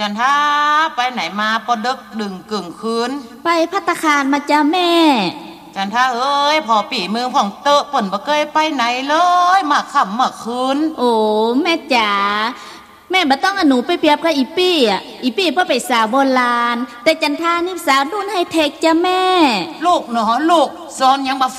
จันท่าไปไหนมาปอดึกดึงกึ่งคืนไปภัตตาคารมาจ้าแม่จันท่าเอ้ยพอปีมือของเตอะป่นบ่เคยไปไหนเลยมาค่ำมาคืนโอ้แม่จ๋าแม่บ่ต้องอหนูไปเปรียบกับอีปี้อ่ะอีปี้เพ่อไปสาวโบราณแต่จันท่านี่สาวรุ่นไฮเทคจ้าแม่ลูกหนอลูกซ้อนยังบ่ฟ